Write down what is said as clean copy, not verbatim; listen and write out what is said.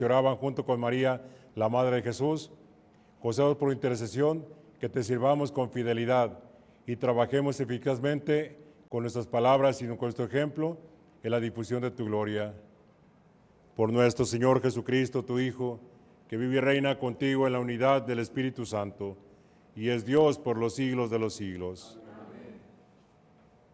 que oraban junto con María, la Madre de Jesús, concédenos por intercesión que te sirvamos con fidelidad y trabajemos eficazmente con nuestras palabras y con nuestro ejemplo en la difusión de tu gloria. Por nuestro Señor Jesucristo, tu Hijo, que vive y reina contigo en la unidad del Espíritu Santo, y es Dios por los siglos de los siglos.